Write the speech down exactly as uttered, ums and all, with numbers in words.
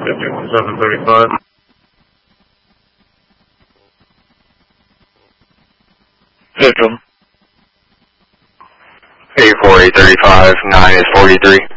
seven thirty-five. Victim. eight four eight thirty-five, nine is forty-three.